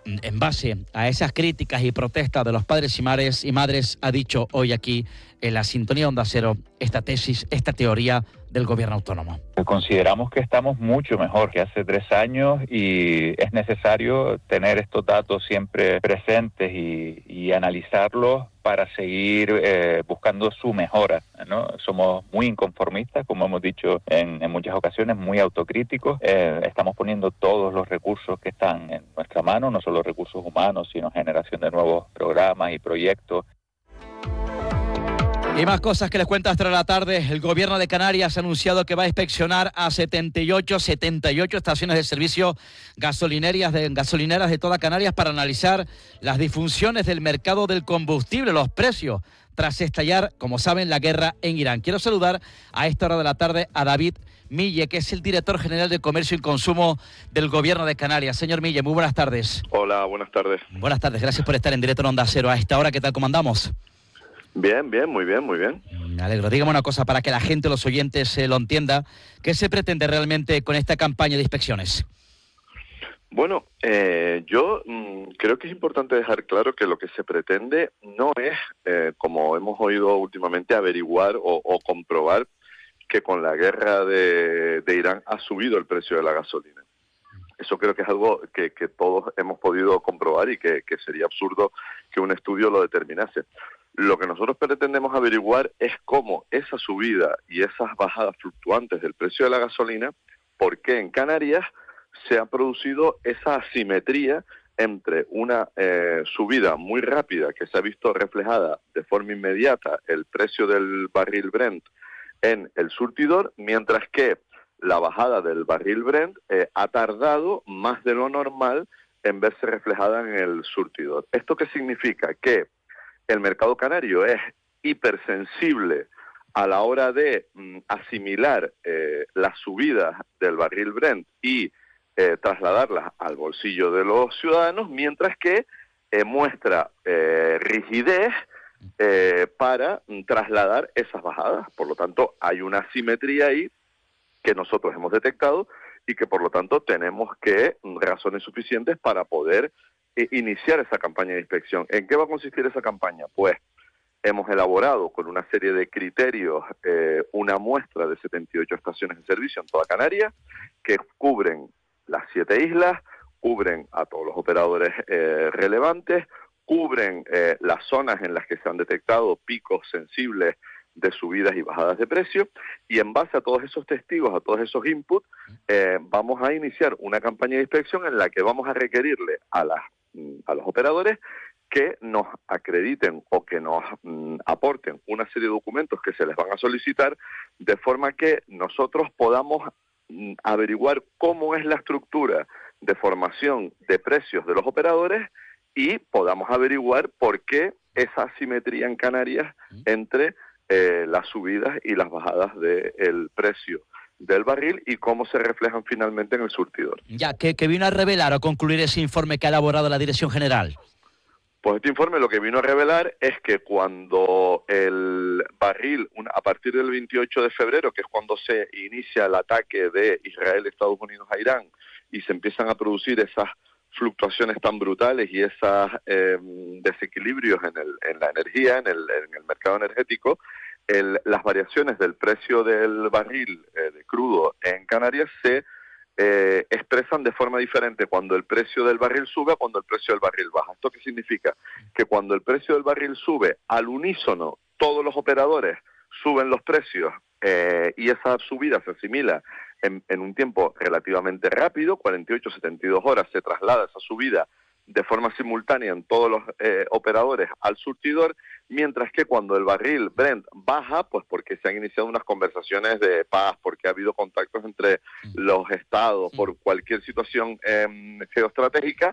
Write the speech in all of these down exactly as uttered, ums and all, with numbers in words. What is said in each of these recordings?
en base a esas críticas y protestas de los padres y madres, y madres ha dicho hoy aquí en la sintonía Onda Cero esta tesis, esta teoría del gobierno autónomo. Consideramos que estamos mucho mejor que hace tres años y es necesario tener estos datos siempre presentes y, y analizarlos para seguir eh, buscando su mejora, ¿no? Somos muy inconformistas, como hemos dicho en, en muchas ocasiones, muy autocríticos. Eh, estamos poniendo todos los recursos que están en nuestra mano, no solo recursos humanos, sino generación de nuevos programas y proyectos. Y más cosas que les cuento hasta la tarde. El gobierno de Canarias ha anunciado que va a inspeccionar a setenta y ocho estaciones de servicio gasolineras de, gasolineras de toda Canarias para analizar las disfunciones del mercado del combustible, los precios, tras estallar, como saben, la guerra en Irán. Quiero saludar a esta hora de la tarde a David Mille, que es el director general de Comercio y Consumo del gobierno de Canarias. Señor Mille, muy buenas tardes. Hola, buenas tardes. Buenas tardes, gracias por estar en directo en Onda Cero. A esta hora, ¿qué tal, cómo andamos? Bien, bien, muy bien, muy bien. Me alegro. Dígame una cosa para que la gente, los oyentes, eh, lo entienda. ¿Qué se pretende realmente con esta campaña de inspecciones? Bueno, eh, yo mmm, creo que es importante dejar claro que lo que se pretende no es, eh, como hemos oído últimamente, averiguar o, o comprobar que con la guerra de, de Irán ha subido el precio de la gasolina. Eso creo que es algo que, que todos hemos podido comprobar y que, que sería absurdo que un estudio lo determinase. Lo que nosotros pretendemos averiguar es cómo esa subida y esas bajadas fluctuantes del precio de la gasolina, por qué en Canarias se ha producido esa asimetría entre una eh, subida muy rápida que se ha visto reflejada de forma inmediata el precio del barril Brent en el surtidor, mientras que la bajada del barril Brent eh, ha tardado más de lo normal en verse reflejada en el surtidor. ¿Esto qué significa? Que el mercado canario es hipersensible a la hora de mm, asimilar eh, las subidas del barril Brent y eh, trasladarlas al bolsillo de los ciudadanos, mientras que eh, muestra eh, rigidez eh, para mm, trasladar esas bajadas. Por lo tanto, hay una asimetría ahí que nosotros hemos detectado y que por lo tanto tenemos que mm, razones suficientes para poder iniciar esa campaña de inspección. ¿En qué va a consistir esa campaña? Pues hemos elaborado con una serie de criterios eh, una muestra de setenta y ocho estaciones de servicio en toda Canarias que cubren las siete islas, cubren a todos los operadores eh, relevantes, cubren eh, las zonas en las que se han detectado picos sensibles de subidas y bajadas de precio, y en base a todos esos testigos, a todos esos inputs, eh, vamos a iniciar una campaña de inspección en la que vamos a requerirle a las a los operadores que nos acrediten o que nos mm, aporten una serie de documentos que se les van a solicitar, de forma que nosotros podamos mm, averiguar cómo es la estructura de formación de precios de los operadores y podamos averiguar por qué esa asimetría en Canarias entre eh, las subidas y las bajadas del precio del barril y cómo se reflejan finalmente en el surtidor. Ya, ¿qué, qué vino a revelar o concluir ese informe que ha elaborado la Dirección General? Pues este informe lo que vino a revelar es que cuando el barril, una, a partir del veintiocho de febrero, que es cuando se inicia el ataque de Israel y Estados Unidos a Irán, y se empiezan a producir esas fluctuaciones tan brutales y esos eh, desequilibrios en, el, en la energía, en el, en el mercado energético, El, las variaciones del precio del barril eh, de crudo en Canarias se eh, expresan de forma diferente cuando el precio del barril sube a cuando el precio del barril baja. ¿Esto qué significa? Que cuando el precio del barril sube al unísono, todos los operadores suben los precios eh, y esa subida se asimila en, en un tiempo relativamente rápido, cuarenta y ocho a setenta y dos horas se traslada esa subida de forma simultánea en todos los eh, operadores al surtidor, mientras que cuando el barril Brent baja, pues porque se han iniciado unas conversaciones de paz, porque ha habido contactos entre los estados, por cualquier situación eh, geoestratégica,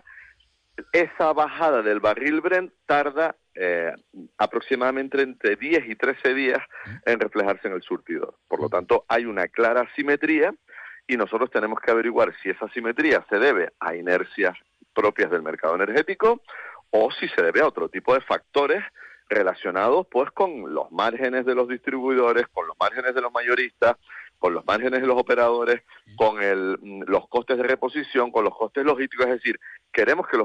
esa bajada del barril Brent tarda eh, aproximadamente entre diez y trece días en reflejarse en el surtidor. Por lo tanto, hay una clara asimetría y nosotros tenemos que averiguar si esa asimetría se debe a inercias propias del mercado energético o si se debe a otro tipo de factores relacionados pues con los márgenes de los distribuidores, con los márgenes de los mayoristas, con los márgenes de los operadores, con el, los costes de reposición, con los costes logísticos. Es decir, queremos que los